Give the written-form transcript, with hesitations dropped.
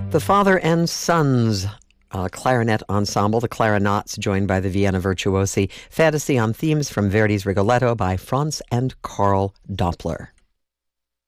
The Father and Sons clarinet ensemble, the Clarinauts, joined by the Vienna Virtuosi. Fantasy on themes from Verdi's Rigoletto by Franz and Karl Doppler.